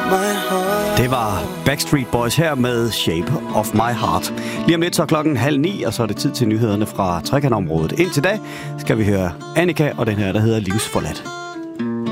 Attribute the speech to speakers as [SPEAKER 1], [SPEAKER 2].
[SPEAKER 1] Det var Backstreet Boys her med Shape of My Heart. Lige om lidt så er klokken 8:30, og så er det tid til nyhederne fra trekantområdet. Indtil da skal vi høre Annika og den her, der hedder Livsforladt.